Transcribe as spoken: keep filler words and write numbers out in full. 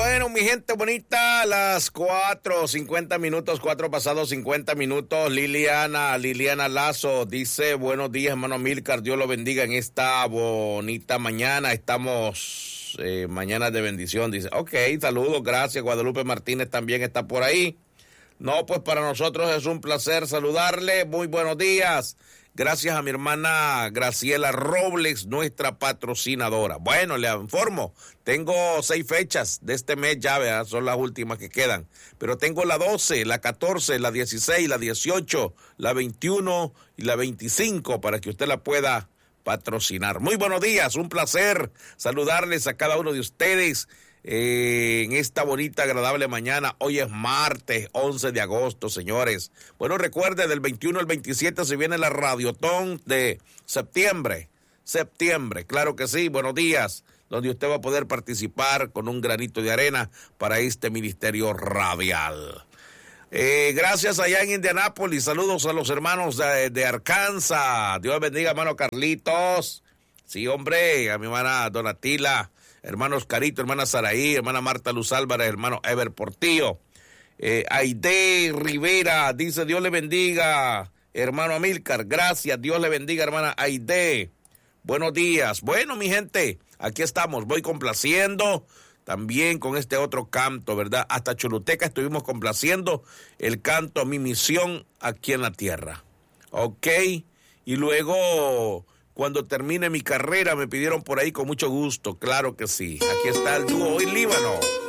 Bueno, mi gente bonita, las cuatro, cincuenta minutos, cuatro pasados cincuenta minutos. Liliana, Liliana Lazo dice, buenos días, hermano Milcar, Dios lo bendiga en esta bonita mañana. Estamos, eh, mañana de bendición, dice. Ok, saludos, gracias. Guadalupe Martínez también está por ahí. No, pues para nosotros es un placer saludarle. Muy buenos días. Gracias a mi hermana Graciela Robles, nuestra patrocinadora. Bueno, le informo, tengo seis fechas de este mes ya, ¿verdad? Son las últimas que quedan. Pero tengo la doce, la catorce, la dieciséis, la dieciocho, la veintiuno y la veinticinco para que usted la pueda patrocinar. Muy buenos días, un placer saludarles a cada uno de ustedes. Eh, en esta bonita, agradable mañana. Hoy es martes once de agosto, señores. Bueno, recuerde, del veintiuno al veintisiete se viene la Radiotón de septiembre. Septiembre, claro que sí, buenos días. Donde usted va a poder participar con un granito de arena para este ministerio radial. Eh, gracias allá en Indianápolis. Saludos a los hermanos de, de Arkansas. Dios bendiga, hermano Carlitos. Sí, hombre, a mi hermana Donatila. Hermano Oscarito, hermana Saraí, hermana Marta Luz Álvarez, hermano Ever Portillo, eh, Aide Rivera, dice Dios le bendiga, hermano Amílcar, gracias, Dios le bendiga, hermana Aide, buenos días. Bueno, mi gente, aquí estamos, voy complaciendo también con este otro canto, ¿verdad? Hasta Choluteca estuvimos complaciendo el canto Mi Misión aquí en la Tierra, ¿ok? Y luego, cuando termine mi carrera, me pidieron por ahí con mucho gusto, claro que sí. Aquí está el dúo Hoy Líbano.